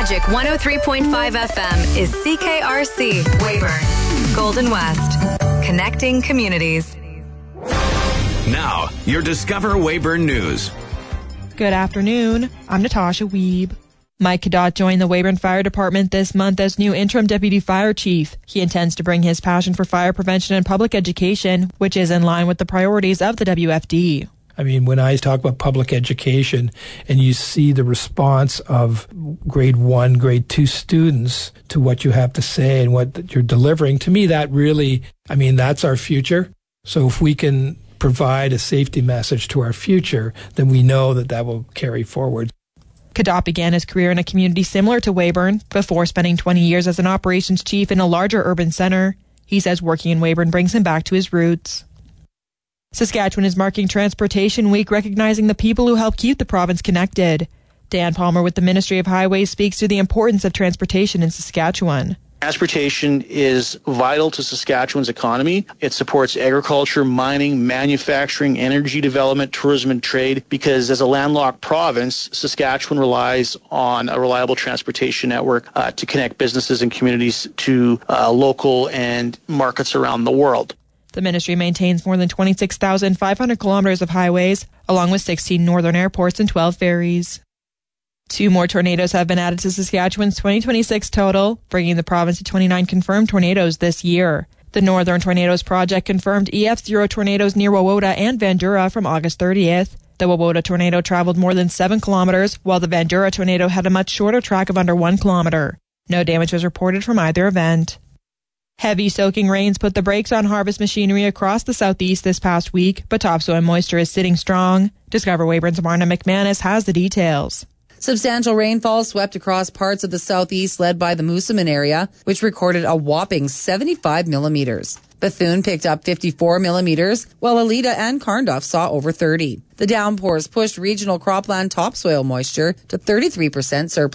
Magic 103.5 FM is CKRC, Weyburn, Golden West, connecting communities. Now, your Discover Weyburn News. Good afternoon. I'm Natasha Wiebe. Mike Cadott joined the Weyburn Fire Department this month as new interim deputy fire chief. He intends to bring his passion for fire prevention and public education, which is in line with the priorities of the WFD. I mean, when I talk about public education and you see the response of grade 1, grade 2 students to what you have to say and what you're delivering, to me that really, that's our future. So if we can provide a safety message to our future, then we know that will carry forward. Cadott began his career in a community similar to Weyburn before spending 20 years as an operations chief in a larger urban center. He says working in Weyburn brings him back to his roots. Saskatchewan is marking Transportation Week, recognizing the people who help keep the province connected. Dan Palmer with the Ministry of Highways speaks to the importance of transportation in Saskatchewan. Transportation is vital to Saskatchewan's economy. It supports agriculture, mining, manufacturing, energy development, tourism, and trade, because as a landlocked province, Saskatchewan relies on a reliable transportation network to connect businesses and communities to local and markets around the world. The ministry maintains more than 26,500 kilometers of highways, along with 16 northern airports and 12 ferries. 2 more tornadoes have been added to Saskatchewan's 2026 total, bringing the province to 29 confirmed tornadoes this year. The Northern Tornadoes Project confirmed EF0 tornadoes near Wawota and Vandura from August 30th. The Wawota tornado traveled more than 7 kilometers, while the Vandura tornado had a much shorter track of under 1 kilometer. No damage was reported from either event. Heavy soaking rains put the brakes on harvest machinery across the southeast this past week, but topsoil moisture is sitting strong. Discover Weyburn's Marna McManus has the details. Substantial rainfall swept across parts of the southeast led by the Moosomin area, which recorded a whopping 75 millimeters. Bethune picked up 54 millimeters, while Alita and Carnduff saw over 30. The downpours pushed regional cropland topsoil moisture to 33% surplus.